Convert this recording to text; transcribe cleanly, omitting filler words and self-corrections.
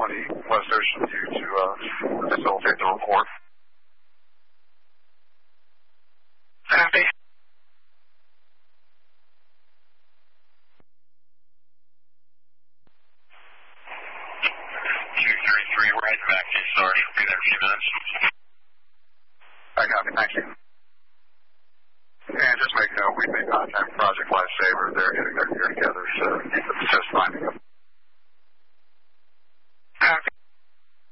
the West Ocean View to facilitate the report. Copy. 233, we're heading back to Sarge. Be there in a few minutes. I copy, thank you.